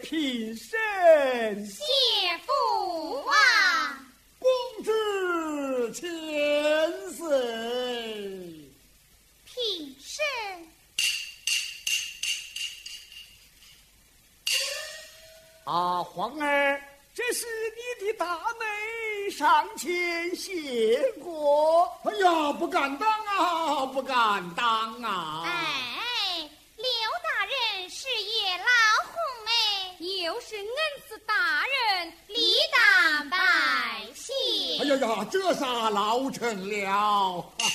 平身。 谢父啊！ 公子千岁。 平身。 皇儿，这是你的大妹上前谢过。 哎呀，不敢当啊，不敢当啊！ 哎，刘大人是也老红妹， 又是恩师大人理当拜谢。 哎呀呀，这啥老成了。